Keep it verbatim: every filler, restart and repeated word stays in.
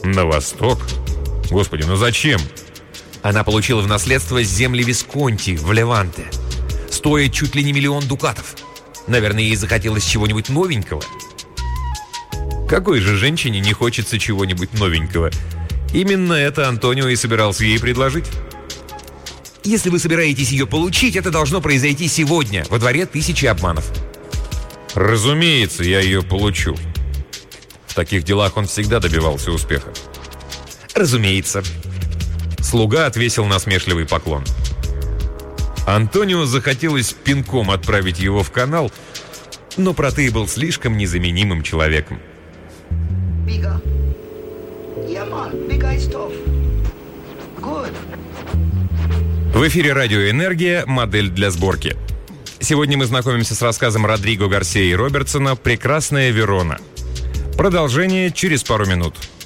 На восток? Господи, ну зачем? Она получила в наследство земли Висконти в Леванте. Стоит чуть ли не миллион дукатов. Наверное, ей захотелось чего-нибудь новенького. Какой же женщине не хочется чего-нибудь новенького? Именно это Антонио и собирался ей предложить. Если вы собираетесь ее получить, это должно произойти сегодня, во дворе тысячи обманов. Разумеется, я ее получу. В таких делах он всегда добивался успеха. Разумеется. Слуга отвесил насмешливый поклон. Антонио захотелось пинком отправить его в канал, но Протей был слишком незаменимым человеком. В эфире «Радио Энергия. Модель для сборки». Сегодня мы знакомимся с рассказом Родриго Гарсии Робертсона «Прекрасная Верона». Продолжение через пару минут.